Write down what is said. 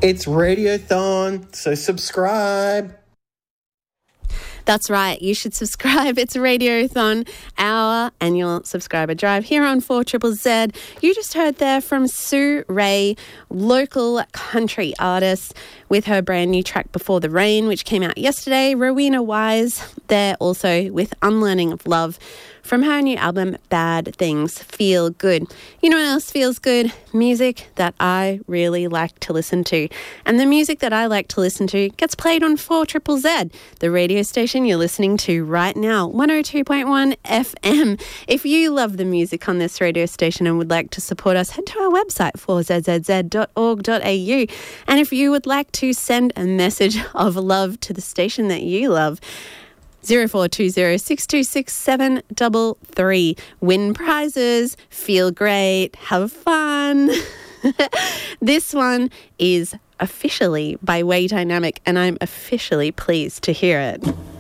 It's Radiothon, so subscribe. That's right. You should subscribe. It's Radiothon, our annual subscriber drive here on 4ZZZ. You just heard there from Sue Ray, local country artist, with her brand new track Before the Rain, which came out yesterday. Rowena Wise there also with Unlearning of Love from her new album Bad Things Feel Good. You know what else feels good? Music that I really like to listen to. And the music that I like to listen to gets played on 4ZZZ, the radio station you're listening to right now, 102.1 FM. If you love the music on this radio station and would like to support us, head to our website, 4zzz.org.au. And if you would like to send a message of love to the station that you love, 0420 626 733. Win prizes, feel great, have fun. This one is Officially by Way Dynamic, and I'm officially pleased to hear it.